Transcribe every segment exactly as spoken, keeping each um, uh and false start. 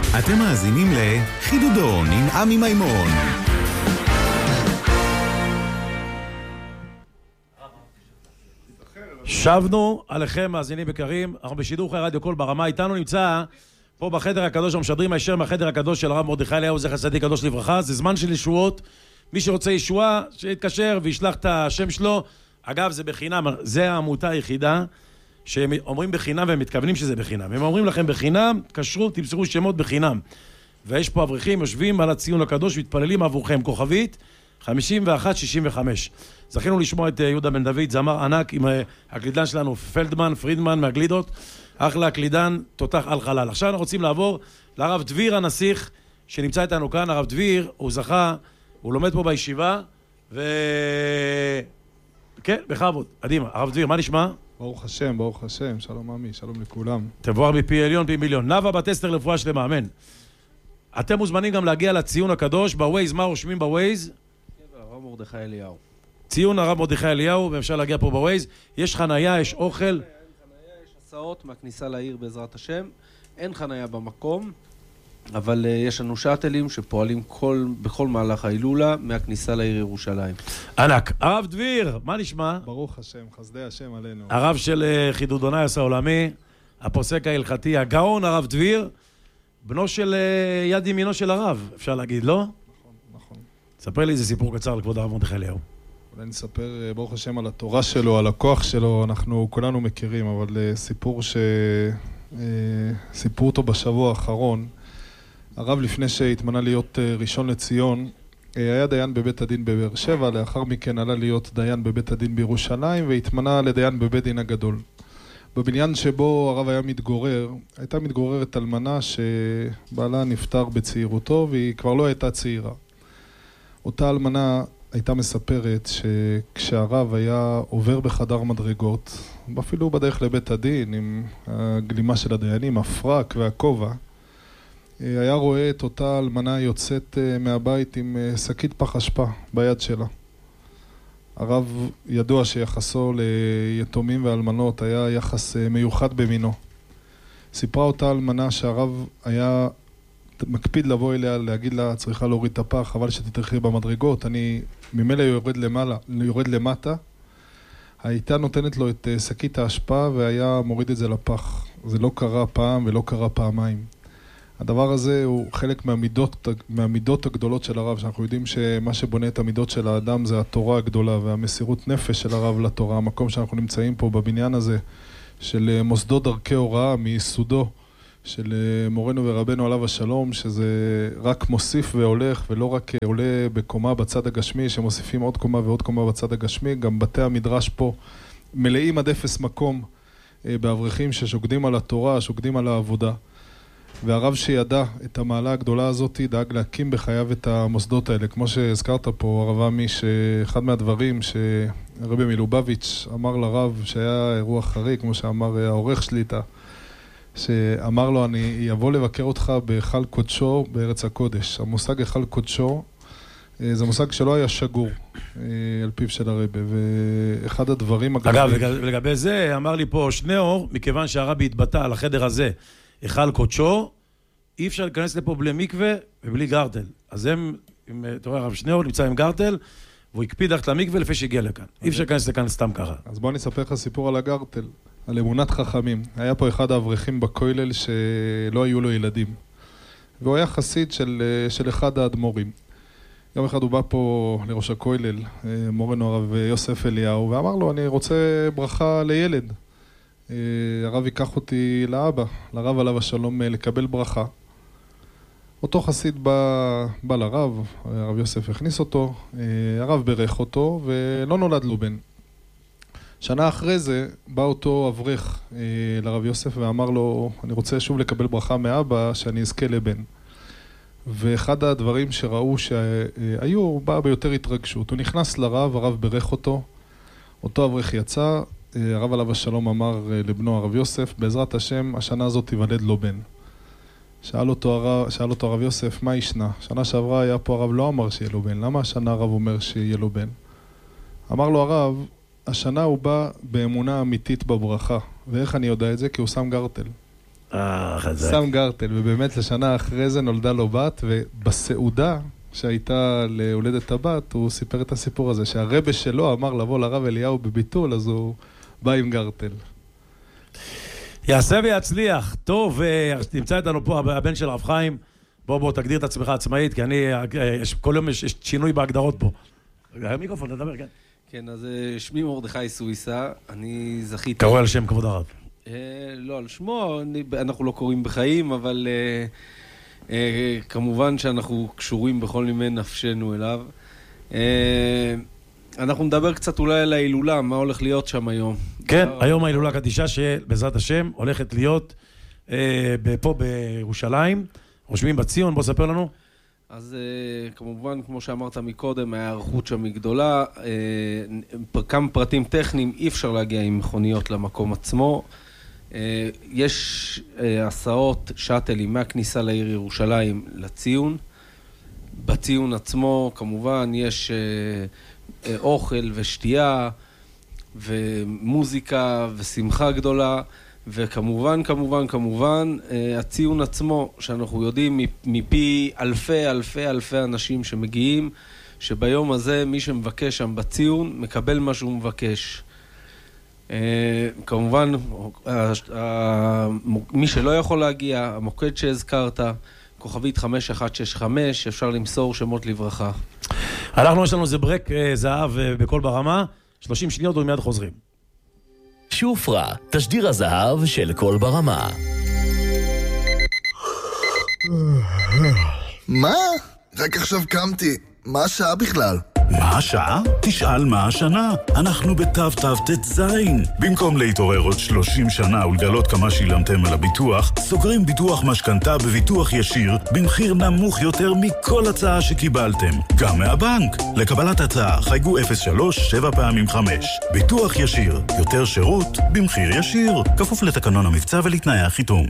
אתם מאזינים לחידודון עם עמי מימון. שבנו עליכם מאזינים יקרים, אנחנו בשידור חי רדיו קול ברמה, איתנו נמצא פה בחדר הקדוש, המשדרים הישר מהחדר הקדוש של הרב מרדכי אליהו זכר צדיק קדוש לברכה. זה זמן של ישועות, מי שרוצה ישועה שיתקשר וישלח את השם שלו. אגב, זה בחינם, זה העמותה היחידה שהם אומרים בחינם והם מתכוונים שזה בחינם. הם אומרים לכם בחינם, תקשרו, תמסרו שמות בחינם. ויש פה אברכים יושבים על הציון הקדוש ומתפללים עבורכם, כוכבית חמישים ואחת שישים וחמש. זכינו לשמוע את יהודה בן דוד, זמר ענק עם הקלידן שלנו פלדמן, פרידמן מהגלידות, אחלה הקלידן, תותח על חלל. עכשיו אנחנו רוצים לעבור לרב דביר הנסיך שנמצא איתנו כאן. הרב דביר, הוא זכה, הוא לומד פה בישיבה, ו... כן, בכבוד. קדימה, הרב דביר, מה נשמע? ברוך השם, ברוך השם, שלום עמי, שלום לכולם. תבואר מפי עליון, פי מיליון. נווה בת אסתר לרפואה שלמה, אמן. אתם מוזמנים גם להגיע לציון הקדוש, בווייז, מה רושמים בווייז? הרב מרדכי אליהו. ציון הרב מרדכי אליהו, ואפשר להגיע פה בווייז. יש חנייה, יש אוכל. אין חנייה, יש הסעות מהכניסה לעיר בעזרת השם. אין חנייה במקום, אבל uh, יש לנו שאטלים שפועלים כל, בכל מהלך ההילולה מהכניסה לעיר ירושלים. ענק. הרב דביר, מה נשמע? ברוך השם, חסדי השם עלינו. הרב של uh, חידודוני עשה עולמי, הפוסק ההלכתי, הגאון הרב דביר, בנו של uh, יד ימינו של הרב, אפשר להגיד, לא? נכון, נכון. ספר לי איזה סיפור קצר לכבוד הרב מרדכי אליהו. אולי נספר, ברוך השם, על התורה שלו, על הכוח שלו, אנחנו כולנו מכירים, אבל uh, סיפור ש... uh, סיפרו אותו בשבוע האחרון. הרב לפני שהתמנה להיות uh, ראשון לציון, uh, היה דיין בבית הדין בבאר שבע, לאחר מכן עלה להיות דיין בבית הדין בירושלים, והתמנה לדיין בבית דין הגדול. בבניין שבו הרב היה מתגורר, הייתה מתגוררת אלמנה שבעלה נפטר בצעירותו, והיא כבר לא הייתה צעירה. אותה אלמנה הייתה מספרת שכשהרב היה עובר בחדר מדרגות, אפילו בדרך לבית הדין, עם הגלימה של הדיינים, הפרק והכובע, היה רואה את אותה אלמנה יוצאת מהבית עם שקית פח אשפה ביד שלה. הרב ידוע שיחסו ליתומים ואלמנות היה יחס מיוחד במינו. סיפרה אותה אלמנה שהרב היה מקפיד לבוא אליה, להגיד לה, צריכה להוריד את הפח, חבל שתתרחי במדרגות, אני ממילא יורד למעלה, יורד למטה. הייתה נותנת לו את שקית האשפה והיה מוריד את זה לפח. זה לא קרה פעם ולא קרה פעמיים. הדבר הזה הוא חלק מהמידות, מהמידות הגדולות של הרב, שאנחנו יודעים שמה שבונה את המידות של האדם זה התורה הגדולה והמסירות נפש של הרב לתורה. המקום שאנחנו נמצאים פה בבניין הזה של מוסדות דרכי הוראה מיסודו של מורנו ורבנו עליו השלום, שזה רק מוסיף והולך ולא רק עולה בקומה בצד הגשמי, שמוסיפים עוד קומה ועוד קומה בצד הגשמי. גם בתי המדרש פה מלאים עד אפס מקום באברכים ששוקדים על התורה, שוקדים על העבודה. והרב שידע את המעלה הגדולה הזאת דאג להקים בחייו את המוסדות האלה. כמו שהזכרת פה, הרב עמי, שאחד מהדברים שהרבי מלובביץ' אמר לרב, שהיה אירוע חריג, כמו שאמר העורך שליטה, שאמר לו, אני אבוא לבקר אותך בהיכל קודשו בארץ הקודש. המושג היכל קודשו זה מושג שלא היה שגור על פיו של הרבי, ואחד הדברים... אגב, לגבי זה אמר לי פה שניאור, מכיוון שהרבי התבטא על החדר הזה, היכל קודשו, אי אפשר להיכנס לפה בלי מקווה ובלי גרטל. אז הם, אתה רואה, הרב שניאור נמצא עם גרטל, והוא הקפיד ללכת למקווה לפני שהגיע לכאן. אי אפשר להיכנס לכאן סתם ככה. אז בוא נספר לך סיפור על הגרטל, על אמונת חכמים. היה פה אחד האברכים בכולל שלא היו לו ילדים. והוא היה חסיד של, של אחד האדמו"רים. יום אחד הוא בא פה לראש הכולל, מורנו הרב יוסף אליהו, ואמר לו, אני רוצה ברכה לילד. הרב ייקח אותי לאבא, לרב עליו השלום, לקבל ברכה. אותו חסיד בא, בא לרב, הרב יוסף הכניס אותו, הרב ברך אותו, ולא נולד לו בן. שנה אחרי זה בא אותו אברך לרב יוסף ואמר לו, אני רוצה שוב לקבל ברכה מאבא שאני אזכה לבן. ואחד הדברים שראו שהיו, הוא בא ביותר התרגשות. הוא נכנס לרב, הרב ברך אותו, אותו אברך יצא, הרב עליו השלום אמר לבנו הרב יוסף, בעזרת השם השנה הזאת תיוולד לו בן. שאל אותו הרב, שאל אותו הרב יוסף, מה ישנה? שנה שעברה היה פה הרב לא אמר שיהיה לו בן, למה השנה הרב אומר שיהיה לו בן? אמר לו הרב, השנה הוא בא באמונה אמיתית בברכה, ואיך אני יודע את זה? כי הוא שם גרטל. סם גרטל, ובאמת לשנה אחרי זה נולדה לו בת, ובסעודה שהייתה להולדת הבת, הוא סיפר את הסיפור הזה, שהרבא שלו אמר לבוא לרב אליהו בביטול, אז הוא בא עם גרטל. יעשה ויצליח. טוב, נמצא איתנו פה הבן של רב חיים. בוא, בוא, תגדיר את עצמך עצמאית, כי אני, יש, כל יום יש, יש שינוי בהגדרות פה. מיקרופון, תדבר, כן. כן, אז שמי מרדכי סוויסה, אני זכיתי... קרוא על שם כבוד הרב. אה, לא, על שמו, אני, אנחנו לא קוראים בחיים, אבל אה, אה, כמובן שאנחנו קשורים בכל נימי נפשנו אליו. אה, אנחנו נדבר קצת אולי על ההילולה, מה הולך להיות שם היום. כן, היום ההילולה קדישה שבעזרת השם הולכת להיות אה, פה בירושלים, רושמים בציון, בוא ספר לנו. אז uh, כמובן, כמו שאמרת מקודם, ההיערכות שם היא גדולה. Uh, כמה פרטים טכניים, אי אפשר להגיע עם מכוניות למקום עצמו. Uh, יש uh, הסעות, שאטלים, מהכניסה לעיר ירושלים לציון. בציון עצמו, כמובן, יש uh, uh, אוכל ושתייה, ומוזיקה ושמחה גדולה. וכמובן, כמובן, כמובן, הציון עצמו, שאנחנו יודעים מפי אלפי, אלפי, אלפי אנשים שמגיעים, שביום הזה מי שמבקש שם בציון, מקבל מה שהוא מבקש. כמובן, מי שלא יכול להגיע, המוקד שהזכרת, כוכבית חמש אחת שש חמש, אפשר למסור שמות לברכה. אנחנו, יש לנו איזה ברק זהב בכל ברמה, שלושים שניות ומיד חוזרים. שופרה, תשדיר הזהב של כל ברמה. מה? רק עכשיו קמתי. מה השעה בכלל? מה השעה? תשאל מה השנה. אנחנו בתו תו תת זין. במקום להתעורר עוד שלושים שנה ולגלות כמה שילמתם על הביטוח, סוגרים ביטוח משכנתה בביטוח ישיר במחיר נמוך יותר מכל הצעה שקיבלתם. גם מהבנק. לקבלת הצעה חייגו אפס שלוש שבע פעמים חמש. ביטוח ישיר. יותר שירות במחיר ישיר. כפוף לתקנון המבצע ולתנאי החיתום.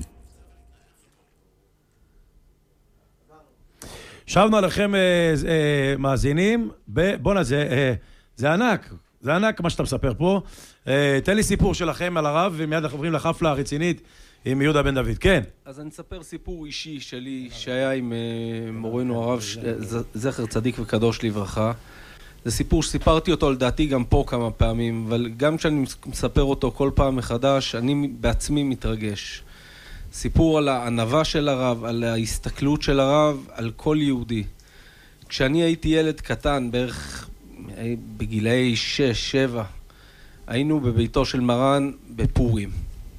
שבנו עליכם אה, אה, מאזינים, ב... בוא נזה, אה, זה ענק, זה ענק מה שאתה מספר פה. אה, תן לי סיפור שלכם על הרב, ומיד אנחנו עוברים לחפלה הרצינית עם יהודה בן דוד. כן. אז אני אספר סיפור אישי שלי, שהיה עם אה, מורנו הרב, ש... זכר צדיק וקדוש לברכה. זה סיפור שסיפרתי אותו לדעתי גם פה כמה פעמים, אבל גם כשאני מספר אותו כל פעם מחדש, אני בעצמי מתרגש. סיפור על הענווה של הרב, על ההסתכלות של הרב, על כל יהודי. כשאני הייתי ילד קטן, בערך בגילאי שש, שבע, היינו בביתו של מרן בפורים.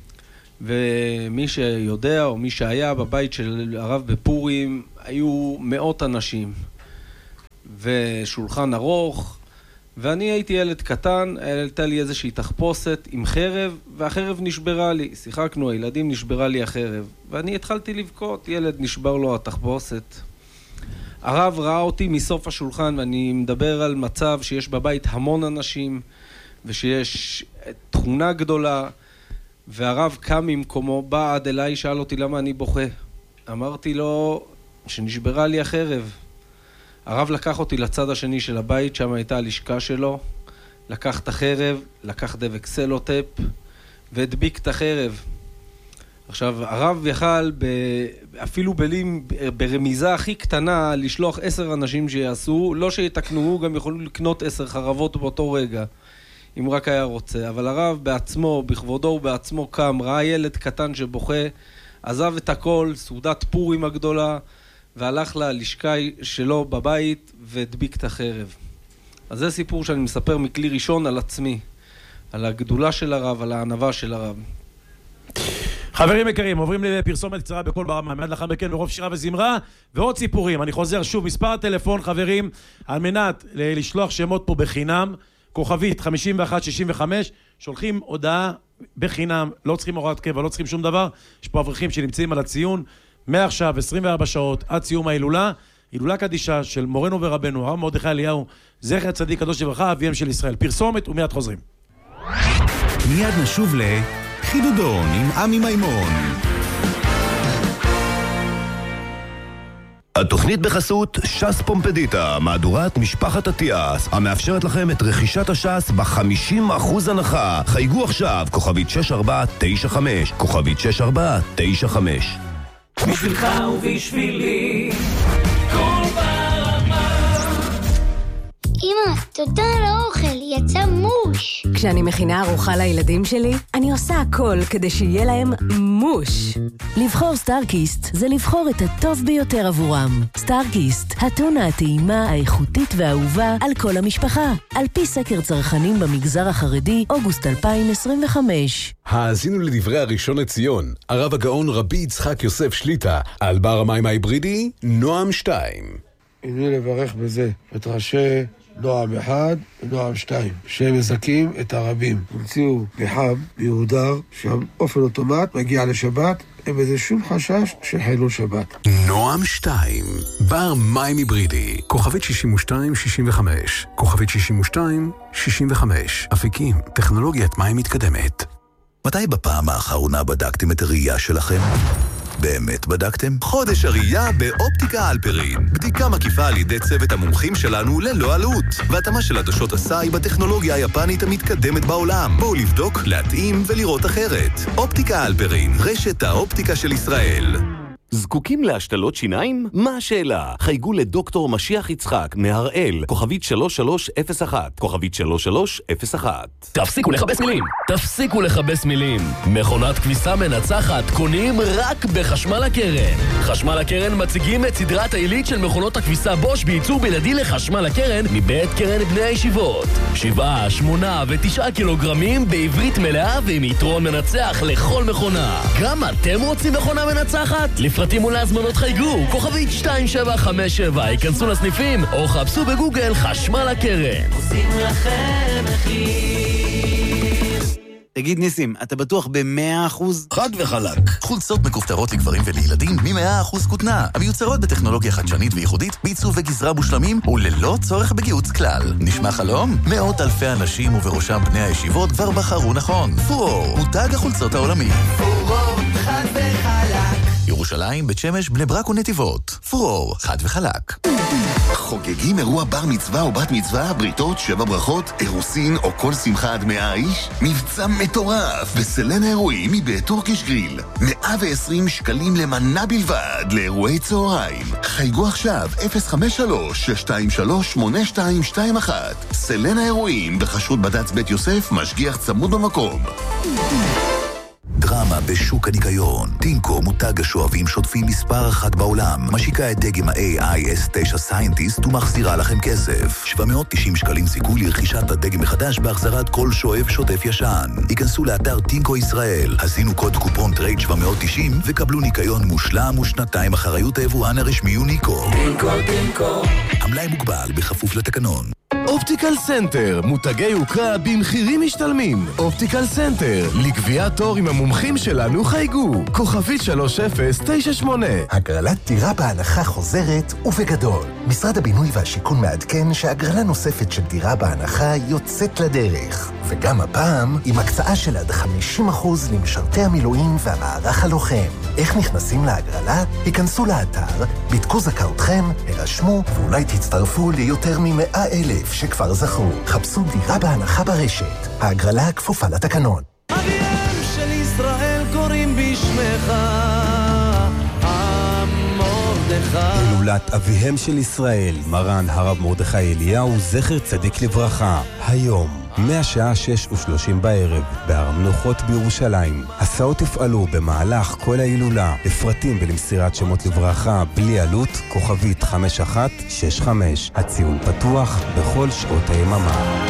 ומי שיודע או מי שהיה בבית של הרב בפורים, היו מאות אנשים. ושולחן ארוך, ואני הייתי ילד קטן, העלתה לי איזושהי תחפושת עם חרב, והחרב נשברה לי. שיחקנו, הילדים נשברה לי החרב. ואני התחלתי לבכות, ילד נשבר לו התחפושת. הרב ראה אותי מסוף השולחן, ואני מדבר על מצב שיש בבית המון אנשים, ושיש תכונה גדולה, והרב קם ממקומו, בא עד אליי, שאל אותי למה אני בוכה. אמרתי לו שנשברה לי החרב. הרב לקח אותי לצד השני של הבית, שם הייתה הלשכה שלו, לקח את החרב, לקח דבק סלוטפ, והדביק את החרב. עכשיו, הרב יכל ב... אפילו בלים, ברמיזה הכי קטנה, לשלוח עשר אנשים שיעשו, לא שיתקנו, גם יכולים לקנות עשר חרבות באותו רגע, אם רק היה רוצה. אבל הרב בעצמו, בכבודו ובעצמו קם, ראה ילד קטן שבוכה, עזב את הכל, סעודת פורים הגדולה, והלך ללשכה שלו בבית והדביק את החרב. אז זה סיפור שאני מספר מכלי ראשון על עצמי, על הגדולה של הרב, על הענווה של הרב. חברים יקרים, עוברים לפרסומת קצרה בכל ברמה, מיד לאחר מכן ברוב שירה וזמרה, ועוד סיפורים. אני חוזר שוב, מספר הטלפון, חברים, על מנת לשלוח שמות פה בחינם, כוכבית חמישים ואחת שישים וחמש, שולחים הודעה בחינם, לא צריכים הוראת קבע, לא צריכים שום דבר. יש פה אברכים שנמצאים על הציון, מעכשיו עשרים וארבע שעות עד סיום ההילולה, הילולה קדישה של מורנו ורבנו, הרב מרדכי אליהו, זכר צדיק קדוש לברכה, אביהם של ישראל. פרסומת ומיד חוזרים. מיד נשוב לחידודון עם עמי מימון. התוכנית בחסות ש"ס פומפדיטה, מהדורת משפחת אטיאס, המאפשרת לכם את רכישת הש"ס ב-חמישים אחוז הנחה. חייגו עכשיו, כוכבית שש ארבע תשע חמש, כוכבית שש ארבע תשע חמש. בשבילך ובשבילי, כל ברמה. אמא, תודה על האוכל, יצא מוש. כשאני מכינה ארוחה לילדים שלי, אני עושה הכל כדי שיהיה להם מוש. לבחור סטארקיסט זה לבחור את הטוב ביותר עבורם. סטארקיסט, הטונה הטעימה, האיכותית והאהובה על כל המשפחה. על פי סקר צרכנים במגזר החרדי, אוגוסט אלפיים עשרים וחמש. האזינו לדברי הראשון לציון, הרב הגאון רבי יצחק יוסף שליטה, על בר המים ההיברידי, נועם שתיים. הנה לברך בזה את ראשי נועם אחד ונועם שתיים, שהם מזכים את הרבים. המציאו פחם מיהודר, שהאופן אוטומט מגיע לשבת, אין בזה שום חשש של חילול שבת. נועם שתיים, בר מים היברידי, כוכבית שישים ושתיים שישים וחמש, כוכבית שישים ושתיים שישים וחמש, אפיקים, טכנולוגיית מים מתקדמת. מתי בפעם האחרונה בדקתם את הראייה שלכם? באמת בדקתם? חודש הראייה באופטיקה אלפרין. בדיקה מקיפה על ידי צוות המומחים שלנו ללא עלות. והתאמה של עדשות הסאי בטכנולוגיה היפנית המתקדמת בעולם. בואו לבדוק, להתאים ולראות אחרת. אופטיקה אלפרין, רשת האופטיקה של ישראל. זקוקים להשתלות שיניים? מה השאלה? חייגו לדוקטור משיח יצחק מהראל, כוכבית שלוש שלוש אפס אחת, כוכבית שלוש שלוש אפס אחת. תפסיקו לחבס מילים, תפסיקו לחבס מילים. מכונת כביסה מנצחת קונים רק בחשמל הקרן. חשמל הקרן מציגים את סדרת העילית של מכונות הכביסה בוש בייצור בלעדי לחשמל הקרן מבית קרן בני הישיבות. שבעה, שמונה ותשעה קילוגרמים בעברית מלאה ועם יתרון מנצח לכל מכונה. גם אתם רוצים מכונה מנצחת? לפרטים ולהזמנות חייגו, כוכבית שתיים שבע חמש שבע, ייכנסו לסניפים או חפשו בגוגל חשמל הקרן. עושים לכם מחיר. תגיד ניסים, אתה בטוח ב-מאה אחוז? חד וחלק. חולצות מכופתרות לגברים ולילדים מ-מאה אחוז כותנה, המיוצרות בטכנולוגיה חדשנית וייחודית, בעיצוב וגזרה מושלמים וללא צורך בגיוץ כלל. נשמע חלום? מאות אלפי אנשים ובראשם בני הישיבות כבר בחרו נכון. פורור, מותג החולצות העולמי. פורור, חד וחלק. ירושלים, בית שמש, בני ברק ונתיבות. פורור, חד וחלק. חוגגים אירוע בר מצווה או בת מצווה, בריתות, שבע ברכות, אירוסין או כל שמחה עד מאה איש? מבצע מטורף בסלן האירועים מבית טורקיש גריל. מאה ועשרים שקלים למנה בלבד לאירועי צהריים. חייגו עכשיו אפס חמש שלוש שש שתיים שלוש שמונה שתיים שתיים אחת. סלן האירועים בחשות בד"ץ בית יוסף, משגיח צמוד במקום. דרמה בשוק הניקיון. טינקו, מותג השואבים שוטפים מספר אחת בעולם, משיקה את דגם ה-איי איי אס תשע סיינטיסט ומחזירה לכם כסף. שבע מאות ותשעים שקלים סיכוי לרכישת הדגם מחדש בהחזרת כל שואב שוטף ישן. היכנסו לאתר טינקו ישראל, הזינו קוד קופון טרייד שבע מאות ותשעים וקבלו ניקיון מושלם ושנתיים אחריות היבואן הרשמי יוניקו. טינקו, טינקו. המלאי מוגבל בכפוף לתקנון. אופטיקל סנטר, מותגי יוקרה במחירים משתלמים. אופטיקל סנטר, לקביעת תור עם המומחים שלנו חייגו, כוכבית שלוש אפס תשע שמונה. הגרלת דירה בהנחה חוזרת ובגדול. משרד הבינוי והשיכון מעדכן שהגרלה נוספת של דירה בהנחה יוצאת לדרך. וגם הפעם, עם הקצאה של עד חמישים אחוז למשרתי המילואים והמערך הלוחם. איך נכנסים להגרלה? היכנסו לאתר, בדקו זכאותכם, הרשמו, ואולי תצטרפו ליותר ממאה אלף שכבר זכו. חפשו דירה בהנחה ברשת. ההגרלה כפופה לתקנון. אביהם של ישראל קוראים בשמך, המרדכי. הילולת אביהם של ישראל, מרן הרב מרדכי אליהו, זכר צדיק לברכה. היום, מהשעה שש ושלושים בערב, בהר המנוחות בירושלים. הסעות יפעלו במהלך כל ההילולה. לפרטים ולמסירת שמות לברכה בלי עלות, כוכבית חמש אחת שש חמש. הציון פתוח בכל שעות היממה.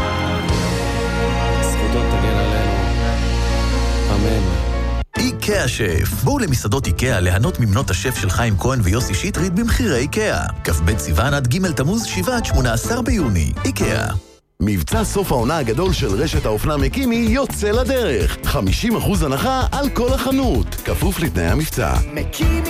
זכותו תגן עלינו. אמן. איקאה שף. בואו למסעדות איקאה ליהנות ממנות השף של חיים כהן ויוסי שטרית במחירי איקאה. כ"ב סיוון עד ג' תמוז, שבעה עד שמונה עשר ביוני. איקאה. מבצע סוף העונה הגדול של רשת האופנה מקימי יוצא לדרך. חמישים אחוז הנחה על כל החנות. כפוף לתנאי המבצע. מקימי